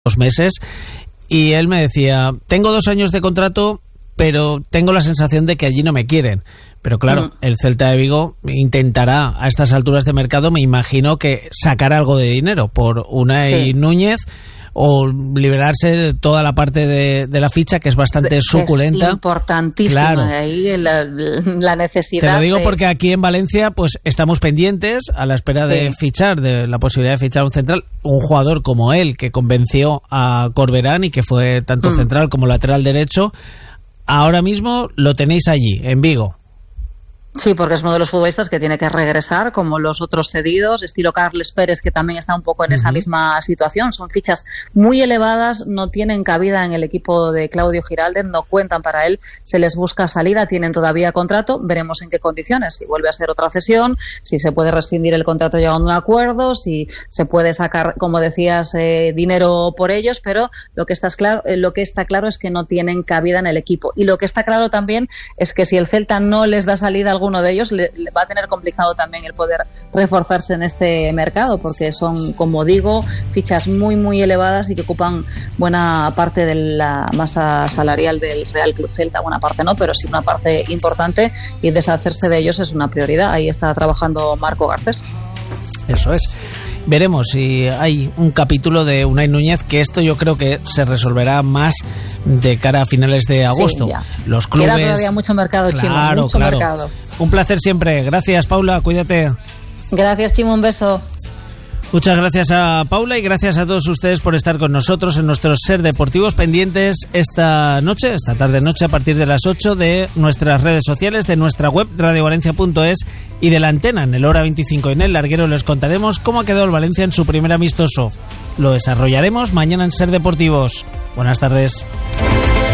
2 meses, y él me decía, tengo 2 años de contrato, pero tengo la sensación de que allí no me quieren. Pero claro, el Celta de Vigo intentará a estas alturas de mercado, me imagino, que sacar algo de dinero por Unai Núñez, o liberarse de toda la parte de la ficha, que es bastante suculenta. Es importantísima, claro. De ahí la necesidad. Te lo digo porque aquí en Valencia pues estamos pendientes a la espera de fichar, de la posibilidad de fichar un central, un jugador como él, que convenció a Corberán y que fue tanto central como lateral derecho. Ahora mismo lo tenéis allí, en Vigo. Sí, porque es uno de los futbolistas que tiene que regresar, como los otros cedidos, estilo Carles Pérez, que también está un poco en esa misma situación. Son fichas muy elevadas, no tienen cabida en el equipo de Claudio Giraldez, no cuentan para él, se les busca salida, tienen todavía contrato, veremos en qué condiciones, si vuelve a ser otra cesión, si se puede rescindir el contrato llegando a un acuerdo, si se puede sacar, como decías, dinero por ellos, pero lo que está claro es que no tienen cabida en el equipo. Y lo que está claro también es que si el Celta no les da salida alguno de ellos, le va a tener complicado también el poder reforzarse en este mercado, porque son, como digo, fichas muy muy elevadas y que ocupan buena parte de la masa salarial del Real Club Celta. Buena parte no, pero sí una parte importante, y deshacerse de ellos es una prioridad. Ahí está trabajando Marco Garcés. Eso es. Veremos si hay un capítulo de Unai Núñez, que esto yo creo que se resolverá más de cara a finales de agosto. Sí, los clubes... Queda todavía mucho mercado, Chimo, mucho mercado. Un placer siempre. Gracias, Paula, cuídate. Gracias, Chimo, un beso. Muchas gracias a Paula y gracias a todos ustedes por estar con nosotros en nuestros Ser Deportivos pendientes esta tarde-noche, a partir de las 8, de nuestras redes sociales, de nuestra web radiovalencia.es y de la antena en el Hora 25. En el larguero les contaremos cómo ha quedado el Valencia en su primer amistoso. Lo desarrollaremos mañana en Ser Deportivos. Buenas tardes.